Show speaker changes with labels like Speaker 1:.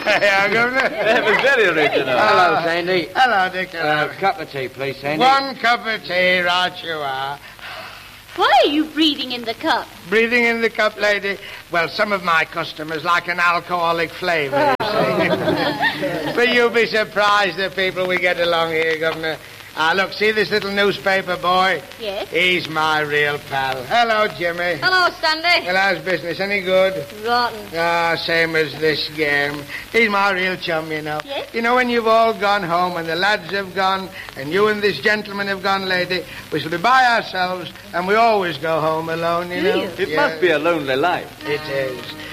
Speaker 1: Yeah, Governor.
Speaker 2: That was very original.
Speaker 3: Hello, Sandy.
Speaker 1: Hello, Dick.
Speaker 3: Cup of tea, please, Sandy.
Speaker 1: One cup of tea, right you are.
Speaker 4: Why are you breathing in the cup?
Speaker 1: Breathing in the cup, lady? Well, some of my customers like an alcoholic flavour, you see. But you'll be surprised the people we get along here, Governor. Look, see this little newspaper boy?
Speaker 4: Yes.
Speaker 1: He's my real pal. Hello, Jimmy.
Speaker 4: Hello, Stanley.
Speaker 1: Well, how's business? Any good?
Speaker 4: Rotten.
Speaker 1: Same as this game. He's my real chum, you know.
Speaker 4: Yes?
Speaker 1: You know, when you've all gone home and the lads have gone and you and this gentleman have gone, lady, we shall be by ourselves and we always go home alone, you know.
Speaker 2: It must be a lonely life.
Speaker 1: It is.